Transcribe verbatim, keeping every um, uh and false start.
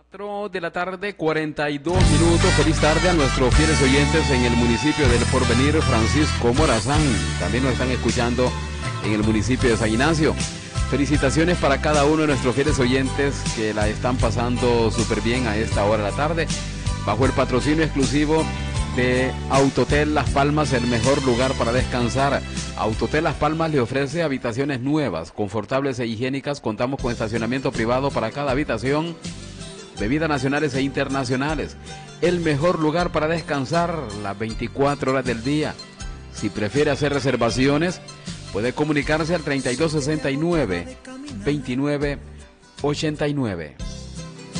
cuatro de la tarde, cuarenta y dos minutos. Feliz tarde a nuestros fieles oyentes en el municipio del Porvenir, Francisco Morazán. También nos están escuchando en el municipio de San Ignacio. Felicitaciones para cada uno de nuestros fieles oyentes que la están pasando súper bien a esta hora de la tarde, bajo el patrocinio exclusivo de Autotel Las Palmas, el mejor lugar para descansar. Autotel Las Palmas le ofrece habitaciones nuevas, confortables e higiénicas. Contamos con estacionamiento privado para cada habitación, bebidas nacionales e internacionales. El mejor lugar para descansar las veinticuatro horas del día. Si prefiere hacer reservaciones, puede comunicarse al treinta y dos sesenta y nueve, veintinueve ochenta y nueve.